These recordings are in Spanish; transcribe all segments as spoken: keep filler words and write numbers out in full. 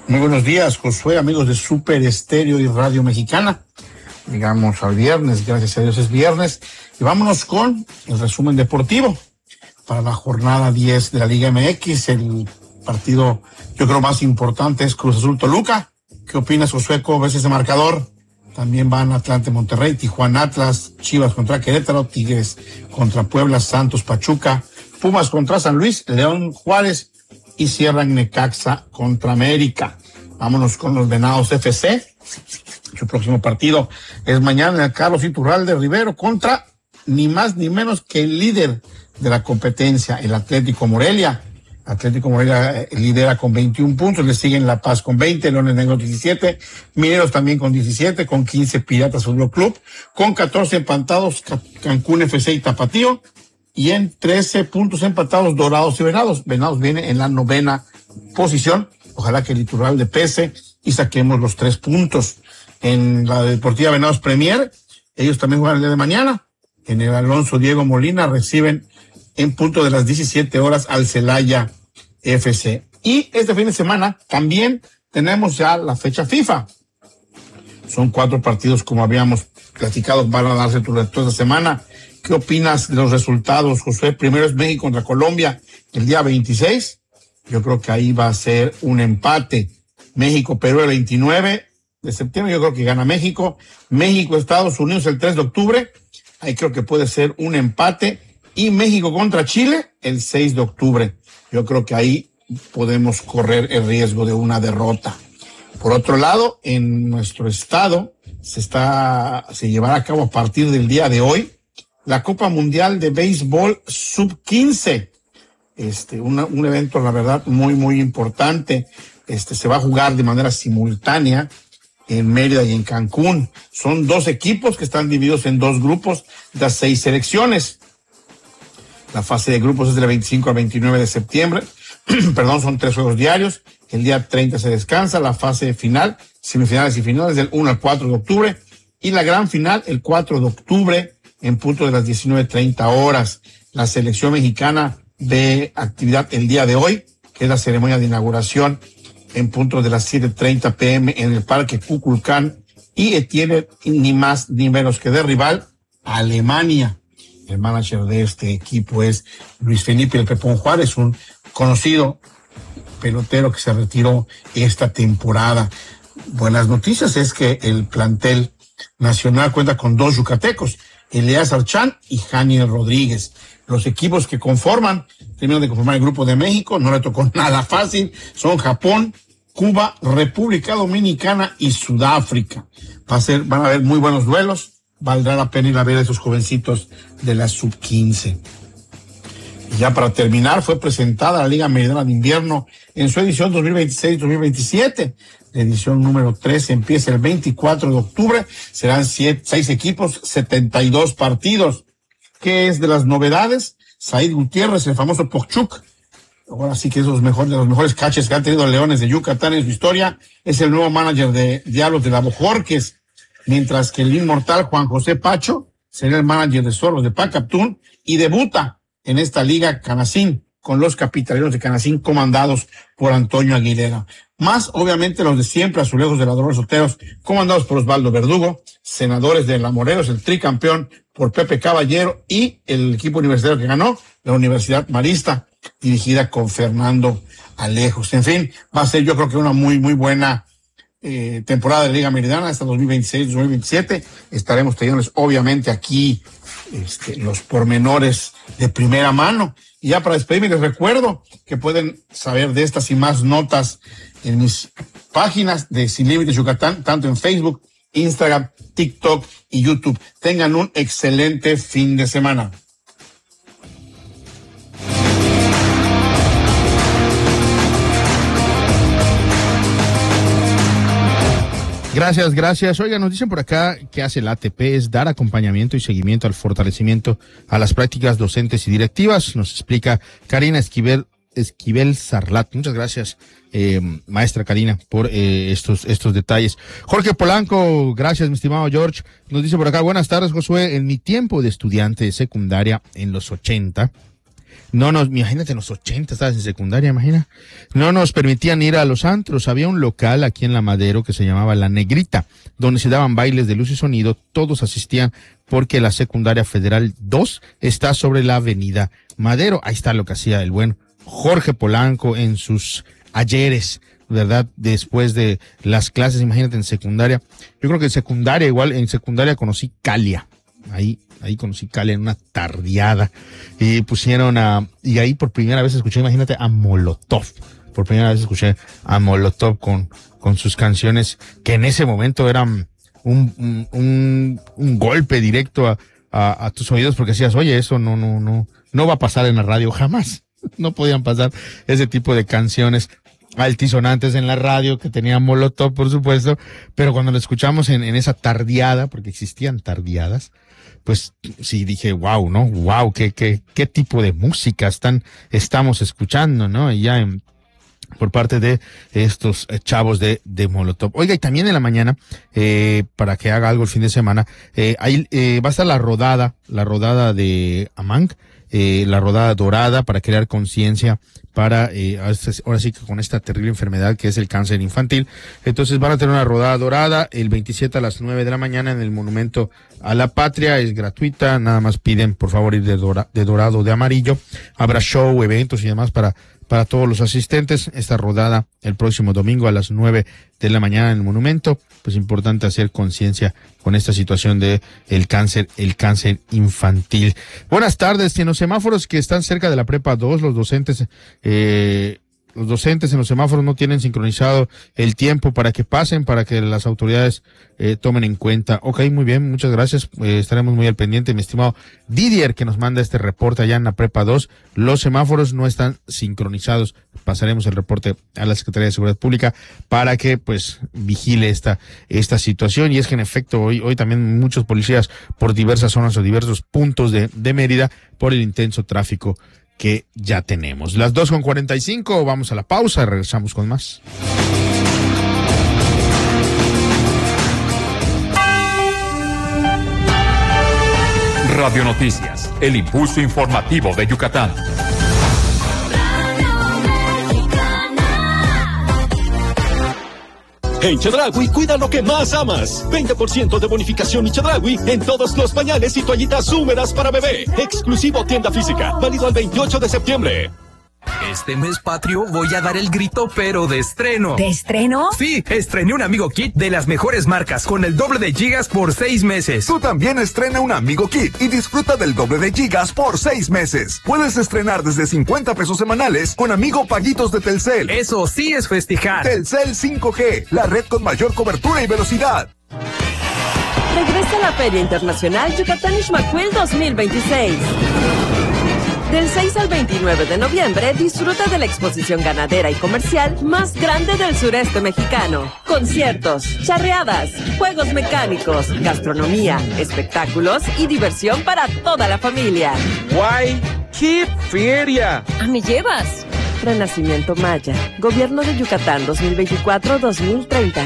Muy buenos días, Josué, amigos de Super Estéreo y Radio Mexicana. Llegamos al viernes, gracias a Dios es viernes. Y vámonos con el resumen deportivo para la jornada diez de la Liga M X. El partido, yo creo, más importante es Cruz Azul Toluca. ¿Qué opinas, Josué? ¿Cómo ves ese marcador? También van Atlante Monterrey, Tijuana Atlas, Chivas contra Querétaro, Tigres contra Puebla, Santos Pachuca, Pumas contra San Luis, León Juárez y cierran Necaxa contra América. Vámonos con los Venados F C. Su próximo partido es mañana en el Carlos Iturralde Rivero contra ni más ni menos que el líder de la competencia, el Atlético Morelia. Atlético Morelia lidera con veintiún puntos, le siguen La Paz con veinte, Leones Negros diecisiete, Mineros también con diecisiete, con quince Piratas Fútbol Club, con catorce empatados Cancún F C y Tapatío, y en trece puntos empatados Dorados y Venados. Venados viene en la novena posición. Ojalá que el Iturralde pese y saquemos los tres puntos. En la Deportiva Venados Premier, ellos también juegan el día de mañana. En el Alonso Diego Molina reciben en punto de las diecisiete horas al Celaya F C. Y este fin de semana también tenemos ya la fecha FIFA. Son cuatro partidos, como habíamos platicado, van a darse toda esta semana. ¿Qué opinas de los resultados, Josué? Primero es México contra Colombia el día veintiséis. Yo creo que ahí va a ser un empate. México-Perú el veintinueve de septiembre, yo creo que gana México. México-Estados Unidos el tres de octubre. Ahí creo que puede ser un empate. Y México contra Chile el seis de octubre. Yo creo que ahí podemos correr el riesgo de una derrota. Por otro lado, en nuestro estado se está, se llevará a cabo a partir del día de hoy la Copa Mundial de Béisbol sub quince. Este, una, un evento, la verdad, muy, muy importante. Este, se va a jugar de manera simultánea en Mérida y en Cancún. Son dos equipos que están divididos en dos grupos de seis selecciones. La fase de grupos es del veinticinco al veintinueve de septiembre. Perdón, son tres juegos diarios. El día treinta se descansa. La fase final, semifinales y finales, del uno al cuatro de octubre. Y la gran final, el cuatro de octubre, en punto de las diecinueve treinta horas. La selección mexicana de actividad el día de hoy, que es la ceremonia de inauguración en punto de las siete treinta pm en el Parque Kukulcán, y tiene ni más ni menos que de rival a Alemania. El manager de este equipo es Luis Felipe El Pepón Juárez, un conocido pelotero que se retiró esta temporada. Buenas noticias es que el plantel nacional cuenta con dos yucatecos, Elías Archán y Janiel Rodríguez. Los equipos que conforman, terminan de conformar el grupo de México, no le tocó nada fácil, son Japón, Cuba, República Dominicana y Sudáfrica. Va a ser, van a haber muy buenos duelos, valdrá la pena ir a ver a esos jovencitos de la sub quince. Y ya para terminar, fue presentada la Liga Mexicana de Invierno en su edición dos mil veintiséis dos mil veintisiete. La edición número trece empieza el veinticuatro de octubre, serán siete, seis equipos, setenta y dos partidos. ¿Qué es de las novedades? Said Gutiérrez, el famoso Pochuk, ahora sí que es los mejores, de los mejores catches que han tenido Leones de Yucatán en su historia, es el nuevo manager de Diablos de la Bojorques, mientras que el inmortal Juan José Pacho será el manager de Zorros de Pacaptún y debuta en esta liga Canacín con los capitalinos de Canacín comandados por Antonio Aguilera. Más, obviamente, los de siempre, Azulejos de Ladrones Soteros, comandados por Osvaldo Verdugo, Senadores de la Morelos, el tricampeón por Pepe Caballero, y el equipo universitario que ganó, la Universidad Marista, dirigida con Fernando Alejos. En fin, va a ser yo creo que una muy, muy buena eh, temporada de Liga Meridiana hasta dos mil veintiséis dos mil veintisiete. Estaremos trayéndoles, obviamente, aquí este, los pormenores de primera mano. Y ya para despedirme les recuerdo que pueden saber de estas y más notas en mis páginas de Sin Límites Yucatán, tanto en Facebook, Instagram, TikTok y YouTube. Tengan un excelente fin de semana. Gracias, gracias. Oiga, nos dicen por acá que hace la A T P es dar acompañamiento y seguimiento al fortalecimiento a las prácticas docentes y directivas. Nos explica Karina Esquivel, Esquivel Sarlat. Muchas gracias, eh, maestra Karina, por eh, estos estos detalles. Jorge Polanco, gracias, mi estimado George. Nos dice por acá, buenas tardes, Josué. En mi tiempo de estudiante de secundaria en los ochenta, no nos, imagínate en los ochenta, estabas en secundaria, imagina, no nos permitían ir a los antros. Había un local aquí en La Madero que se llamaba La Negrita, donde se daban bailes de luz y sonido, todos asistían porque la secundaria Federal dos está sobre la avenida Madero. Ahí está lo que hacía el buen Jorge Polanco en sus ayeres, ¿verdad? Después de las clases, imagínate en secundaria. Yo creo que en secundaria, igual en secundaria conocí Calia. Ahí, ahí conocí Calia en una tardeada. Y pusieron a, y ahí por primera vez escuché, imagínate, a Molotov. Por primera vez escuché a Molotov con, con sus canciones que en ese momento eran un, un, un, un golpe directo a, a, a tus oídos, porque decías, oye, eso no, no, no, no va a pasar en la radio jamás. No podían pasar ese tipo de canciones altisonantes en la radio que tenían Molotov, por supuesto, pero cuando lo escuchamos en, en esa tardeada, porque existían tardeadas, pues sí dije, wow, ¿no? Wow, qué, qué, qué tipo de música están, estamos escuchando, ¿no? Y ya en, por parte de estos chavos de, de Molotov. Oiga, y también en la mañana, eh, para que haga algo el fin de semana, eh, ahí, eh, va a estar la rodada, la rodada de Amang, eh, la rodada dorada para crear conciencia para, eh, ahora sí que con esta terrible enfermedad que es el cáncer infantil. Entonces van a tener una rodada dorada el veintisiete a las nueve de la mañana en el Monumento a la Patria. Es gratuita, nada más piden por favor ir de, dora, de dorado o de amarillo. Habrá show, eventos y demás para para todos los asistentes. Esta rodada el próximo domingo a las nueve de la mañana en el Monumento. Pues importante hacer conciencia con esta situación de el cáncer, el cáncer infantil. Buenas tardes. En los semáforos que están cerca de la prepa dos, los docentes, eh, los docentes en los semáforos no tienen sincronizado el tiempo para que pasen, para que las autoridades eh, tomen en cuenta. Ok, muy bien, muchas gracias. Eh, estaremos muy al pendiente, mi estimado Didier, que nos manda este reporte allá en la prepa dos. Los semáforos no están sincronizados. Pasaremos el reporte a la Secretaría de Seguridad Pública para que pues vigile esta esta situación. Y es que en efecto hoy hoy también muchos policías por diversas zonas o diversos puntos de, de Mérida por el intenso tráfico que ya tenemos. Las dos con cuarenta y cinco, vamos a la pausa y regresamos con más. Radio Noticias, el impulso informativo de Yucatán. En Chedraui, cuida lo que más amas. veinte por ciento de bonificación y Chedraui en todos los pañales y toallitas húmedas para bebé. Exclusivo tienda física. Válido al veintiocho de septiembre. Este mes patrio voy a dar el grito, pero de estreno. ¿De estreno? Sí, estrené un Amigo Kit de las mejores marcas con el doble de gigas por seis meses. Tú también estrena un Amigo Kit y disfruta del doble de gigas por seis meses. Puedes estrenar desde cincuenta pesos semanales con Amigo Paguitos de Telcel. Eso sí es festejar. Telcel cinco G, la red con mayor cobertura y velocidad. Regresa a la Feria Internacional Yucatán Ixmaquil dos mil veintiséis. Del seis al veintinueve de noviembre, disfruta de la exposición ganadera y comercial más grande del sureste mexicano. Conciertos, charreadas, juegos mecánicos, gastronomía, espectáculos y diversión para toda la familia. ¡Guay! ¡Qué feria! ¿A me llevas? Renacimiento Maya, Gobierno de Yucatán dos mil veinticuatro a dos mil treinta.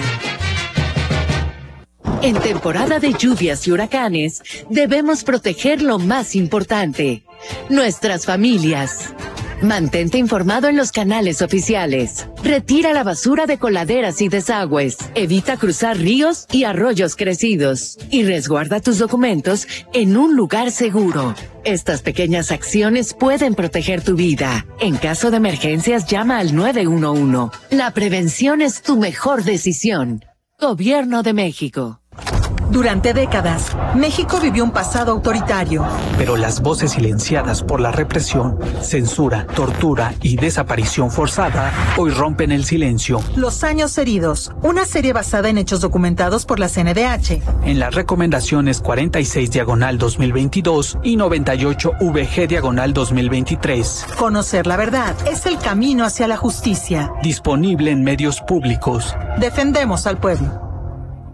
En temporada de lluvias y huracanes, debemos proteger lo más importante, nuestras familias. Mantente informado en los canales oficiales. Retira la basura de coladeras y desagües. Evita cruzar ríos y arroyos crecidos. Y resguarda tus documentos en un lugar seguro. Estas pequeñas acciones pueden proteger tu vida. En caso de emergencias, llama al nueve uno uno. La prevención es tu mejor decisión. Gobierno de México. Durante décadas, México vivió un pasado autoritario. Pero las voces silenciadas por la represión, censura, tortura y desaparición forzada hoy rompen el silencio. Los años heridos, una serie basada en hechos documentados por la C N D H. En las recomendaciones cuarenta y seis diagonal dos mil veintidós y noventa y ocho V G diagonal dos mil veintitrés. Conocer la verdad es el camino hacia la justicia. Disponible en medios públicos. Defendemos al pueblo.